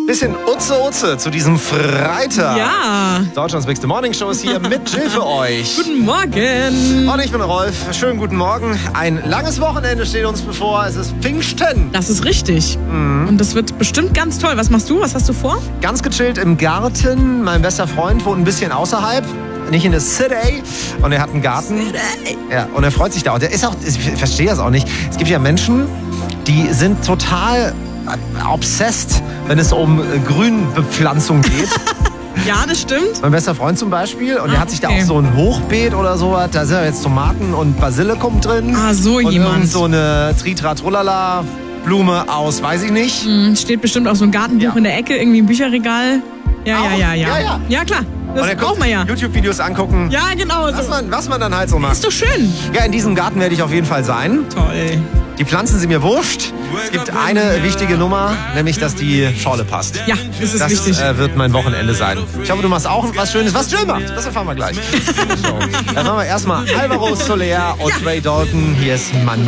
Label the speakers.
Speaker 1: Bisschen Utze zu diesem Freitag.
Speaker 2: Ja.
Speaker 1: Deutschlands Bigste Morning Show ist hier mit Jill für euch.
Speaker 2: Guten Morgen.
Speaker 1: Und ich bin Rolf. Schönen guten Morgen. Ein langes Wochenende steht uns bevor. Es ist Pfingsten.
Speaker 2: Das ist richtig. Und das wird bestimmt ganz toll. Was machst du? Was hast du vor?
Speaker 1: Ganz gechillt im Garten. Mein bester Freund wohnt ein bisschen außerhalb. Nicht in der City. Und er hat einen Garten. Ja, und er freut sich da. Und er ist auch, ich verstehe das auch nicht. Es gibt ja Menschen, die sind total obsessed, wenn es um Grünbepflanzung geht.
Speaker 2: Ja, das stimmt.
Speaker 1: Mein bester Freund zum Beispiel. Und der hat sich da auch so ein Hochbeet oder sowas. Da sind ja jetzt Tomaten und Basilikum drin.
Speaker 2: Ah, so
Speaker 1: und
Speaker 2: jemand.
Speaker 1: Und so eine Tritra-Trullala Blume aus, weiß ich nicht.
Speaker 2: Steht bestimmt auch so ein Gartenbuch in der Ecke, irgendwie im Bücherregal. Ja. Ja, klar. Das braucht man ja.
Speaker 1: YouTube-Videos angucken.
Speaker 2: Ja, genau.
Speaker 1: Was man dann halt so macht.
Speaker 2: Ist doch schön.
Speaker 1: Ja, in diesem Garten werde ich auf jeden Fall sein.
Speaker 2: Toll.
Speaker 1: Die Pflanzen sind mir wurscht. Es gibt eine wichtige Nummer, nämlich, dass die Schorle passt.
Speaker 2: Ja, das ist wichtig.
Speaker 1: Das wird mein Wochenende sein. Ich hoffe, du machst auch was Schönes. Was Jill macht, das erfahren wir gleich. Dann machen wir erstmal Alvaro Soler und Ray Dalton. Hier ist Mann.